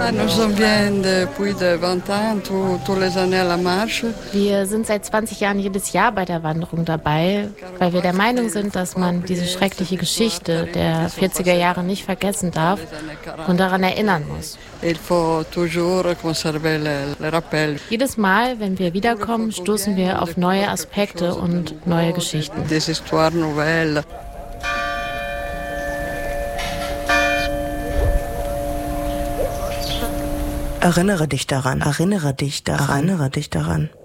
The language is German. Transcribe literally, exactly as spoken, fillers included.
Wir sind seit zwanzig Jahren jedes Jahr bei der Wanderung dabei, weil wir der Meinung sind, dass man diese schreckliche Geschichte der vierziger Jahre nicht vergessen darf und daran erinnern muss. Jedes Mal, wenn wir wiederkommen, stoßen wir auf neue Aspekte und neue Geschichten. Erinnere dich daran, erinnere dich daran, erinnere dich daran.